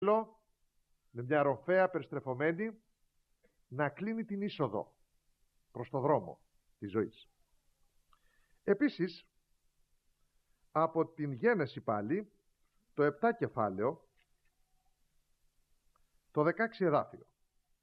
με μια ροφέα περιστρεφωμένη να κλείνει την είσοδο προς το δρόμο της ζωής. Επίσης, από την Γένεση πάλι, το 7 κεφάλαιο, το 16 εδάφιο.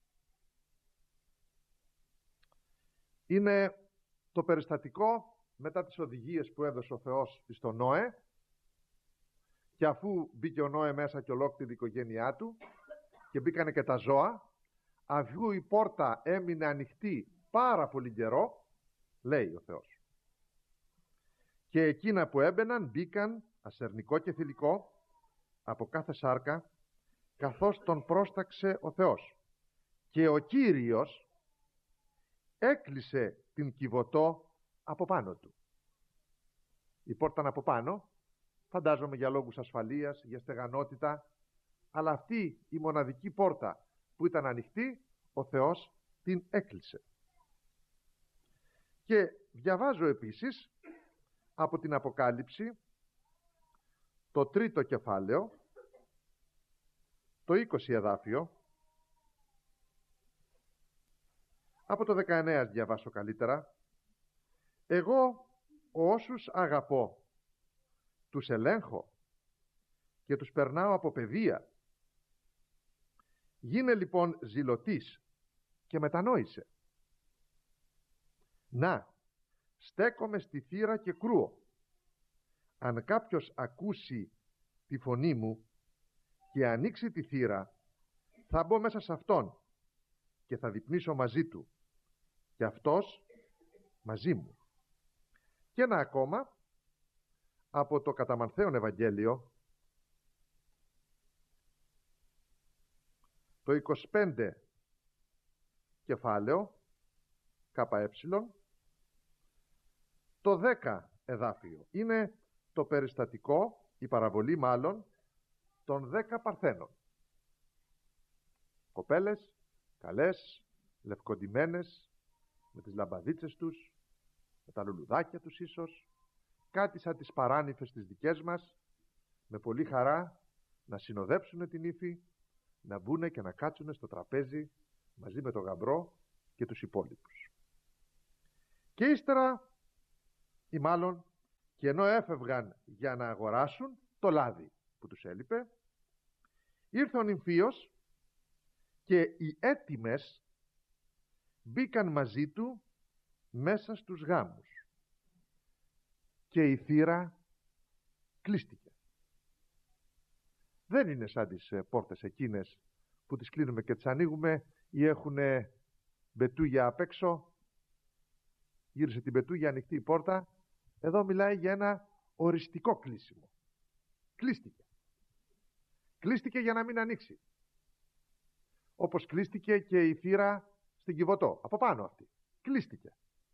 Είναι το περιστατικό μετά τις οδηγίες που έδωσε ο Θεός στον Νόε, και αφού μπήκε ο Νόε μέσα και ολόκληρη η οικογένειά του και μπήκανε και τα ζώα, αφού η πόρτα έμεινε ανοιχτή πάρα πολύ καιρό, λέει ο Θεός, και εκείνα που έμπαιναν μπήκαν ασερνικό και θηλυκό από κάθε σάρκα, καθώς τον πρόσταξε ο Θεός, και ο Κύριος έκλεισε την κιβωτό από πάνω του. Η πόρτα ήταν από πάνω, φαντάζομαι για λόγους ασφαλείας, για στεγανότητα, αλλά αυτή η μοναδική πόρτα που ήταν ανοιχτή, ο Θεός την έκλεισε. Και διαβάζω επίσης από την Αποκάλυψη, το 3ο κεφάλαιο, το 20 εδάφιο, από το 19 διαβάσω καλύτερα. Εγώ όσους αγαπώ, τους ελέγχω και τους περνάω από παιδεία. Γίνε λοιπόν ζηλωτής και μετανόησε. Να, στέκομαι στη θύρα και κρούω. Αν κάποιος ακούσει τη φωνή μου και ανοίξει τη θύρα, θα μπω μέσα σε αυτόν και θα διπνήσω μαζί του και αυτός μαζί μου. Και ένα ακόμα από το κατά Μανθαίον Ευαγγέλιο, το 25 κεφάλαιο, ΚΕ, το 10 εδάφιο. Είναι το περιστατικό, η παραβολή μάλλον, των 10 παρθένων. Κοπέλες, καλές, λευκοντυμένες, με τις λαμπαδίτσες τους, με τα λουλουδάκια τους ίσως, κάτι σαν τις παράνυφες τις δικές μας, με πολύ χαρά να συνοδέψουν την ύφη, να μπουν και να κάτσουν στο τραπέζι μαζί με τον γαμπρό και τους υπόλοιπους. Και ύστερα, ή μάλλον, και ενώ έφευγαν για να αγοράσουν το λάδι που τους έλειπε, ήρθε ο νυμφίος και οι έτοιμες μπήκαν μαζί του μέσα στους γάμους και η θύρα κλείστηκε. Δεν είναι σαν τις πόρτες εκείνες που τις κλείνουμε και τις ανοίγουμε ή έχουν μπετούγια απ' έξω. Γύρισε την μπετούγια, ανοιχτή η πόρτα. Εδώ μιλάει για ένα οριστικό κλείσιμο. Κλείστηκε. Κλείστηκε για να μην ανοίξει. Όπως κλείστηκε και η θύρα στην Κιβωτό, από πάνω αυτή. Κλείστηκε.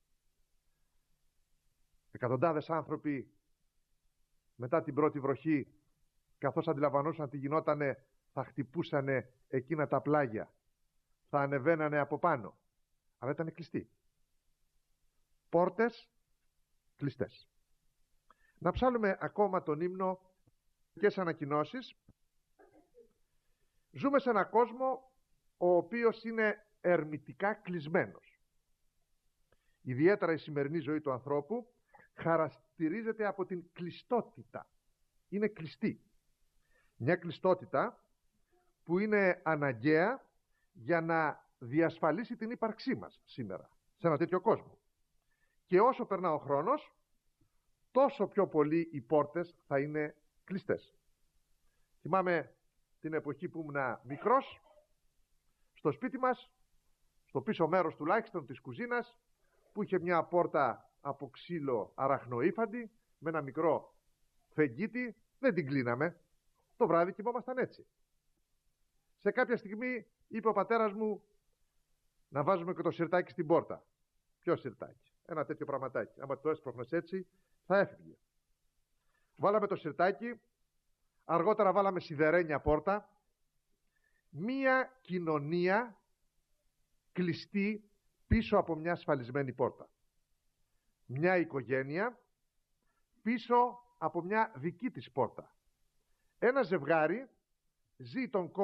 Εκατοντάδες άνθρωποι μετά την πρώτη βροχή, καθώς αντιλαμβανόσαν τι γινότανε, θα χτυπούσανε εκείνα τα πλάγια, θα ανεβαίνανε από πάνω, αλλά ήταν κλειστοί. Πόρτες κλειστές. Να ψάλουμε ακόμα τον ύμνο και σε ανακοινώσεις. Ζούμε σε έναν κόσμο ο οποίος είναι ερμητικά κλεισμένος. Ιδιαίτερα η σημερινή ζωή του ανθρώπου χαρακτηρίζεται από την κλειστότητα. Είναι κλειστή. Μια κλειστότητα που είναι αναγκαία για να διασφαλίσει την ύπαρξή μας σήμερα σε ένα τέτοιο κόσμο. Και όσο περνά ο χρόνος, τόσο πιο πολύ οι πόρτες θα είναι κλειστές. Θυμάμαι την εποχή που ήμουν μικρός, στο σπίτι μας, στο πίσω μέρος τουλάχιστον της κουζίνας, που είχε μια πόρτα από ξύλο αραχνοήφαντη, με ένα μικρό φεγγίτι, δεν την κλείναμε. Το βράδυ κοιμόμασταν έτσι. Σε κάποια στιγμή είπε ο πατέρας μου να βάζουμε και το σιρτάκι στην πόρτα. Ποιο σιρτάκι? Ένα τέτοιο πραγματάκι. Άμα το έσπροχνες έτσι, θα έφυγε. Βάλαμε το σιρτάκι, αργότερα βάλαμε σιδερένια πόρτα. Μία κοινωνία κλειστή πίσω από μια ασφαλισμένη πόρτα. Μια οικογένεια πίσω από μια δική της πόρτα. Ένα ζευγάρι ζει τον